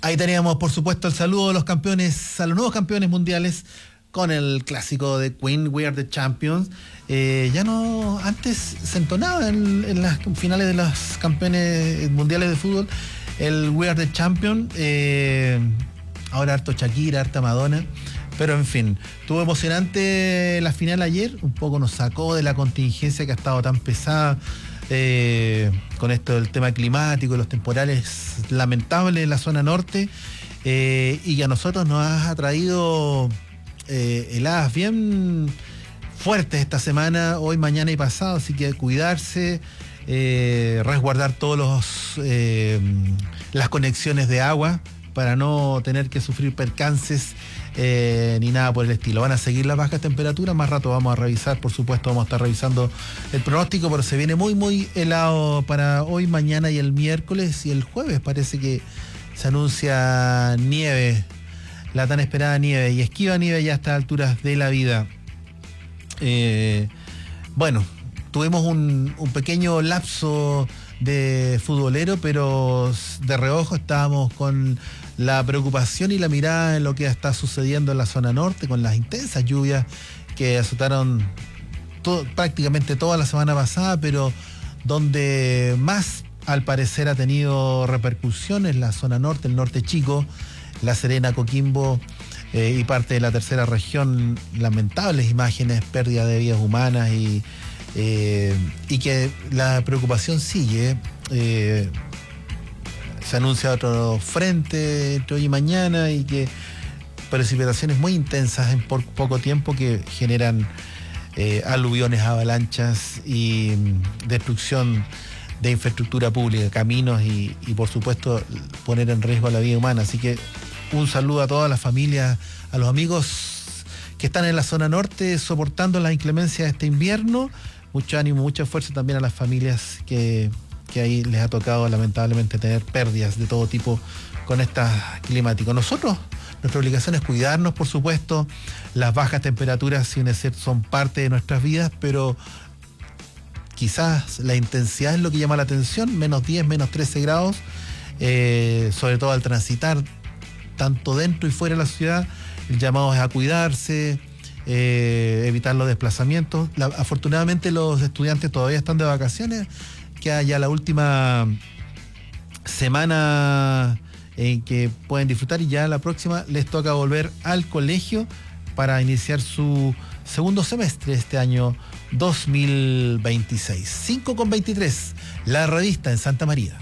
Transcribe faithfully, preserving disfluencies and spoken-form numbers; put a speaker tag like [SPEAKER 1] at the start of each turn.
[SPEAKER 1] Ahí teníamos, por supuesto, el saludo de los campeones, a los nuevos campeones mundiales, con el clásico de Queen, We Are the Champions. Eh, ya no, antes se entonaba en, en las finales de los campeones mundiales de fútbol, el We Are the Champions. Eh, ahora harto Shakira, harta Madonna. Pero en fin, estuvo emocionante la final ayer, un poco nos sacó de la contingencia que ha estado tan pesada. Eh, con esto del tema climático, los temporales lamentables en la zona norte, eh, y que a nosotros nos ha traído eh, heladas bien fuertes esta semana, hoy, mañana y pasado, así que cuidarse, eh, resguardar todos los eh, las conexiones de agua para no tener que sufrir percances eh, ni nada por el estilo. Van a seguir las bajas temperaturas, más rato vamos a revisar, por supuesto vamos a estar revisando el pronóstico, pero se viene muy muy helado para hoy, mañana y el miércoles, y el jueves parece que se anuncia nieve, la tan esperada nieve, y esquiva nieve ya a estas alturas de la vida. Eh, bueno, tuvimos un, un pequeño lapso de futbolero, pero de reojo estábamos con la preocupación y la mirada en lo que está sucediendo en la zona norte, con las intensas lluvias que azotaron todo, prácticamente toda la semana pasada, pero donde más al parecer ha tenido repercusiones la zona norte, el norte chico, La Serena, Coquimbo eh, y parte de la tercera región. Lamentables imágenes, pérdida de vidas humanas y Eh, y que la preocupación sigue. Eh, se anuncia otro frente entre hoy y mañana, y que precipitaciones muy intensas en por poco tiempo que generan eh, aluviones, avalanchas y mm, destrucción de infraestructura pública, caminos y, y por supuesto poner en riesgo la vida humana. Así que un saludo a todas las familias, a los amigos que están en la zona norte soportando las inclemencias de este invierno. Mucho ánimo, mucha fuerza también a las familias que, que ahí les ha tocado lamentablemente tener pérdidas de todo tipo con esta climática. Nosotros, nuestra obligación es cuidarnos, por supuesto. Las bajas temperaturas, sin decir, son parte de nuestras vidas, pero quizás la intensidad es lo que llama la atención. Menos diez, menos trece grados, eh, sobre todo al transitar tanto dentro y fuera de la ciudad. El llamado es a cuidarse, Eh, evitar los desplazamientos. La, afortunadamente los estudiantes todavía están de vacaciones, queda ya la última semana en que pueden disfrutar, y ya la próxima les toca volver al colegio para iniciar su segundo semestre este año dos mil veintiséis. cinco con veintitrés, la revista en Santa María.